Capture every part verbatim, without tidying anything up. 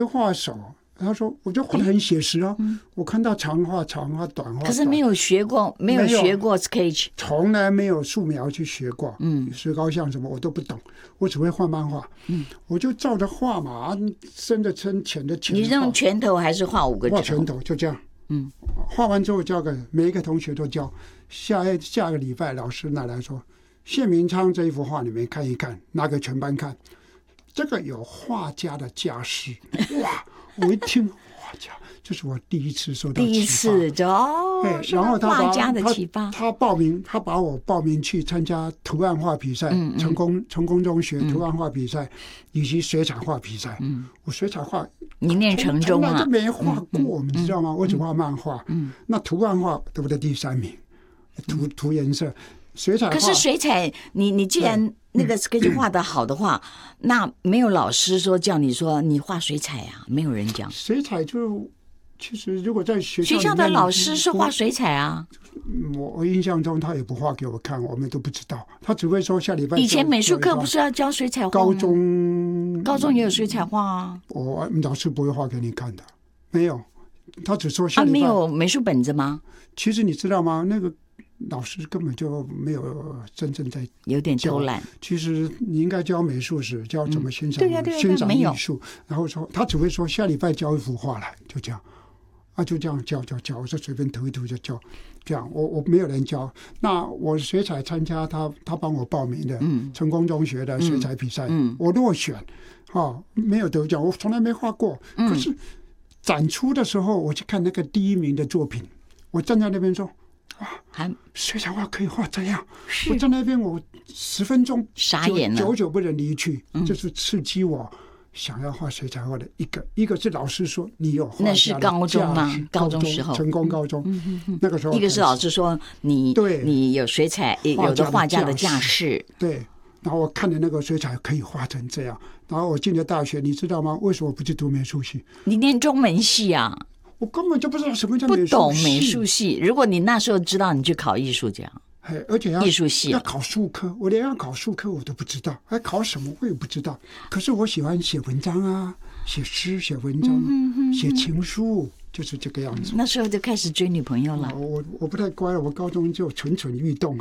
画手。他说：“我就画得很写实啊，嗯、我看到长画、长画、短画。 可是没有学过，没有学过 sketch， 从来没有素描去学过。 嗯， 石膏像什么我都不懂，我只会画漫画。嗯，我就照着画嘛，深的深，浅的浅。 你用拳头还是画五个指头？ 画拳头就这样。嗯，画完之后交给每一个同学都交。下下个礼拜老师拿来说，谢明昌这一幅画你们看一看，拿给全班看。这个有画家的架势，哇！”我一听画家，这是我第一次受到启发， 第一次哦， 然后他把画家的启发， 他, 他报名，他把我报名去参加图案画比赛，嗯嗯成功成功中学图案画比赛，嗯、以及水彩画比赛。嗯，我水彩画你念成中啊， 从来都没画过，你、嗯、知道吗？我只画漫画，嗯，那图案画对不对？第三名，涂涂颜色。水彩画， 可是水彩，你你既然那个 sketch 画得好的话，嗯、那没有老师说叫你说你画水彩啊，没有人讲。 水彩就其实如果在学校学校的老师是画水彩啊， 我我印象中他也不画给我看，我们都不知道，他只会说下礼拜。 以前美术课不是要教水彩画吗？ 高中高中也有水彩画啊。 我老师不会画给你看的，没有，他只说下礼拜。 啊，没有美术本子吗？ 其实你知道吗？那个。老师根本就没有真正在有点偷懒。 其实你应该教美术史，教怎么欣赏、 嗯、 欣赏艺术。然后说他只会说下礼拜教一幅画来，就这样啊，就这样教教教。我说随便涂一涂就教，这样我我没有人教。那我水彩参加他他帮我报名的，嗯，成功中学的水彩比赛，嗯，我落选，哦，没有得奖，我从来没画过。嗯、可是展出的时候，我去看那个第一名的作品，我站在那边说。哇，水彩画可以画这样！我在那边，我十分钟傻眼了， 久久不能离去。嗯、这是刺激我想要画水彩画的一个，一个是老师说你有画， 那是高中吗？高中时候， 成功高中，嗯嗯嗯、那个时候， 一个是老师说你对，你有水彩，有的画家的架势， 对。然后我看的那个水彩可以画成这样，然后我进了大学，你知道吗？为什么不去读美术系？ 你念中文系啊？ 我根本就不知道什么叫美术系， 不懂美术系。如果你那时候知道，你去考艺术这样， 而且要艺术系要考数科，我连要考数科我都不知道，还考什么我也不知道。可是我喜欢写文章啊，写诗、写文章、嗯、哼哼写情书，就是这个样子。 那时候就开始追女朋友了。 我我不太乖了，我高中就蠢蠢欲动，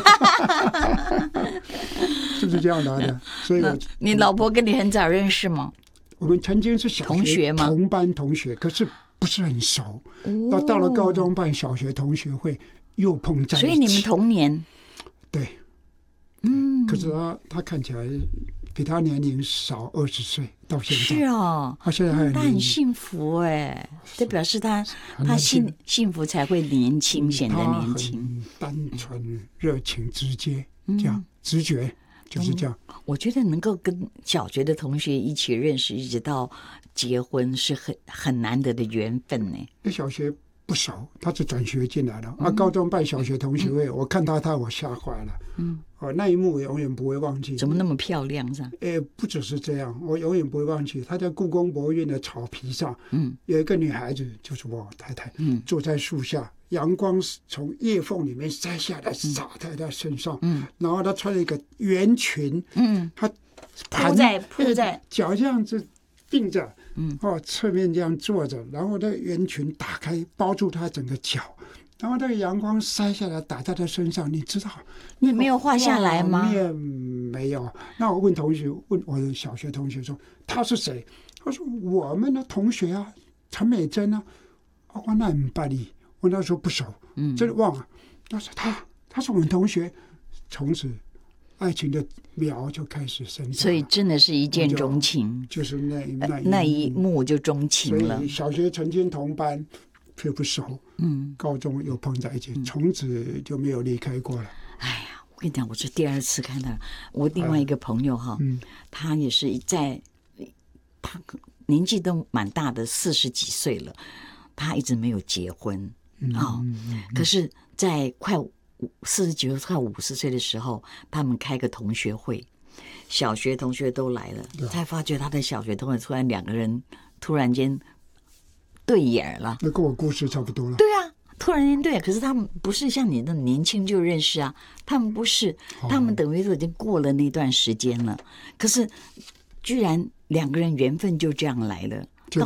是不是这样来的？所以我你老婆跟你很早认识吗？ 我们曾经是小学同学吗？ 同班同学，可是。不是很熟，到、哦、到了高中办小学同学会又碰在一起， 所以你们同年， 对，嗯，可是他他看起来比他年龄少二十岁，到现在是哦， 他现在还很他很幸福哎，这表示他他幸幸福才会年轻，显得年轻， 单纯、热情、直接，这样、嗯、直觉。就是这样、 嗯，我觉得能够跟小学的同学一起认识，一直到结婚，是很很难得的缘分呢。 那小学不熟，他是转学进来的，嗯、啊，高中办小学同学会，嗯、我看到他，我吓坏了。嗯，哦，那一幕我永远不会忘记。 怎么那么漂亮？是吧？ 哎，不只是这样，我永远不会忘记。他在故宫博物院的草皮上，嗯，有一个女孩子，就是我太太，嗯，坐在树下。阳光从叶缝里面晒下来，洒在她身上。嗯，然后她穿了一个圆裙。嗯，她铺在铺在脚这样子并着，嗯，哦，侧面这样坐着，然后那个圆裙打开包住她整个脚，然后那个阳光晒下来打在她身上，你知道？ 你没有画下来吗？ 没有。那我问同学，问我的小学同学说他是谁？他说我们的同学啊，陈美珍啊。我那很巴黎。我那时候不熟，嗯，真的忘了。但是他，他是我们同学，从此爱情的苗就开始生长。 所以真的是一见钟情， 就, 就是那那那一幕就钟情了。 所以小学曾经同班，却不熟，嗯，高中又碰在一起，嗯、从此就没有离开过了。 哎呀，我跟你讲，我是第二次看到我另外一个朋友哈，嗯、他也是在，他年纪都蛮大的，四十几岁了，他一直没有结婚。哦，可是，在快四十几岁、快五十岁的时候，他们开个同学会，小学同学都来了，才发觉他的小学同学突然两个人突然间对眼了。 那跟我故事差不多了。 对啊，突然间对，可是他们不是像你那么年轻就认识啊，他们不是，他们等于说已经过了那段时间了，可是居然两个人缘分就这样来了。